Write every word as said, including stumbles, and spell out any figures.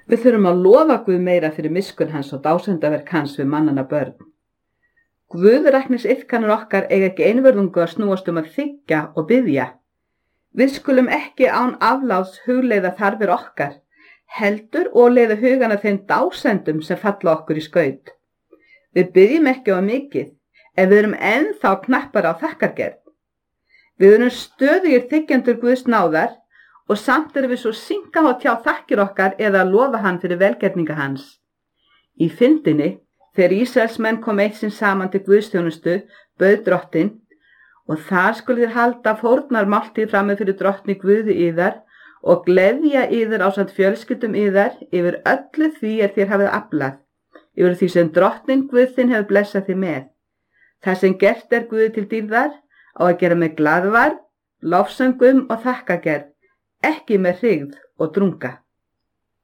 Við þurfum að lofa Guð meira fyrir miskunn hans og dásendaverk hans við mannanna börn. Guðræknisiðkanir okkar eiga ekki einvörðungu að snúast um að þiggja og biðja. Við skulum ekki án afláts hugleiða þarfir okkar, heldur og leiða hugana þeim dásendum sem falla okkur í skaut. Við biðjum ekki á mikið, ef við erum ennþá knappar á þakkargerð. Við erum stöðugir þiggjendur Guðs náðar og samt erum við svo synga á að tjá þakkir okkar eða að lofa hann fyrir velgerninga hans. Í fyndinni, þegar Ísraelsmenn kom eitt sinn saman til Guðsþjónustu, bauð drottinn, og þar skulu þér halda fórnarmáltíð frammi fyrir drottni Guði yðar og gleðja yður ásamt fjölskyldum yðar yfir öllu því er þér hafið aflað, yfir því sem drottinn Guð þinn hefur blessað þig með. Það sem gert er Guði til dýrðar á að gera með glaðvar, lofsöngum og þakkagerð, ekki með hryggð og drunga.